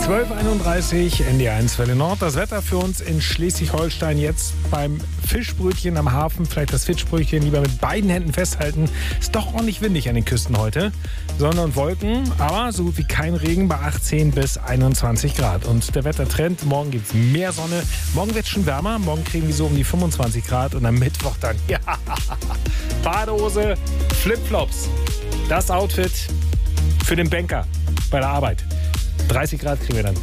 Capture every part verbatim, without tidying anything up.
zwölf Uhr einunddreißig, N D R eins Welle Nord. Das Wetter für uns in Schleswig-Holstein jetzt beim Fischbrötchen am Hafen. Vielleicht das Fischbrötchen lieber mit beiden Händen festhalten. Ist doch ordentlich windig an den Küsten heute. Sonne und Wolken, aber so gut wie kein Regen bei achtzehn bis einundzwanzig Grad. Und der Wettertrend, morgen gibt es mehr Sonne. Morgen wird es schon wärmer. Morgen kriegen wir so um die fünfundzwanzig Grad. Und am Mittwoch dann, ja, Badehose, Flipflops. Das Outfit für den Banker bei der Arbeit. dreißig Grad kriegen wir dann.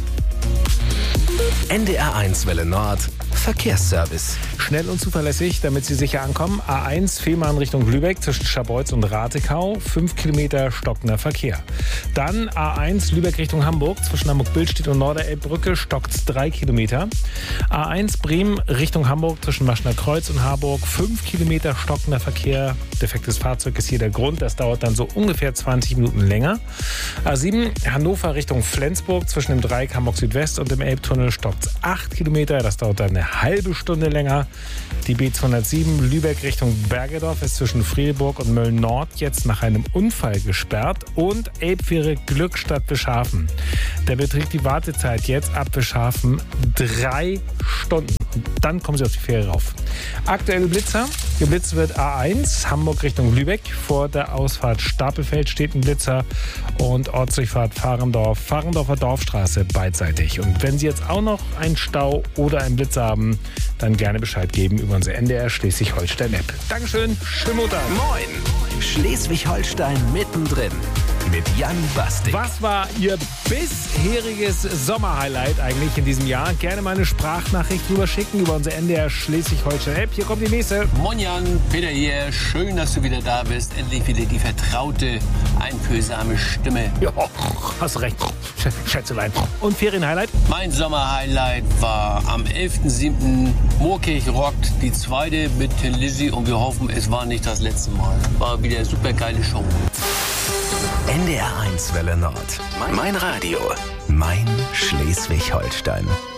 N D R eins Welle Nord Verkehrsservice. Schnell und zuverlässig, damit Sie sicher ankommen. A eins Fehmarn Richtung Lübeck zwischen Scharbeutz und Ratekau. fünf Kilometer stockender Verkehr. Dann A eins Lübeck Richtung Hamburg zwischen Hamburg-Billstedt und Norderelbbrücke stockt drei Kilometer. A eins Bremen Richtung Hamburg zwischen Maschner Kreuz und Harburg. fünf Kilometer stockender Verkehr. Defektes Fahrzeug ist hier der Grund. Das dauert dann so ungefähr zwanzig Minuten länger. A sieben Hannover Richtung Flensburg zwischen dem Dreieck Hamburg Südwest und dem Elbtunnel stockt acht Kilometer. Das dauert dann eine halbe Stunde länger. Die B zweihundertsieben Lübeck Richtung Bergedorf ist zwischen Fredeburg und Mölln-Nord jetzt nach einem Unfall gesperrt. Und Elbfähre Glückstadt Bischhafen. Der beträgt die Wartezeit jetzt ab Bischhafen drei Stunden. Und dann kommen Sie auf die Fähre rauf. Aktuelle Blitzer. Geblitzt wird A eins Hamburg Richtung Lübeck. Vor der Ausfahrt Stapelfeld steht ein Blitzer. Und Ortsdurchfahrt Fahrendorf, Fahrendorfer Dorfstraße beidseitig. Und wenn Sie jetzt auch noch einen Stau oder einen Blitzer haben, dann gerne Bescheid geben über unsere N D R Schleswig-Holstein-App. Dankeschön, schönen Montag. Moin, Schleswig-Holstein mittendrin mit Jan Bastik. Was war Ihr bisheriges Sommerhighlight eigentlich in diesem Jahr? Gerne mal eine Sprachnachricht rüber schicken über unsere N D R Schleswig-Holstein-App. Hier kommt die nächste. Moin Jan, Peter hier. Schön, dass du wieder da bist. Endlich wieder die vertraute, einfühlsame Stimme. Ja, hast recht, Schätzelein. Und Ferienhighlight? Mein Sommerhighlight war am elften siebten Moorkirch rockt, die zweite mit Tin Lizzy, und wir hoffen, es war nicht das letzte Mal. War wieder eine super geile Show. N D R eins Welle Nord. Mein Radio. Mein Schleswig-Holstein.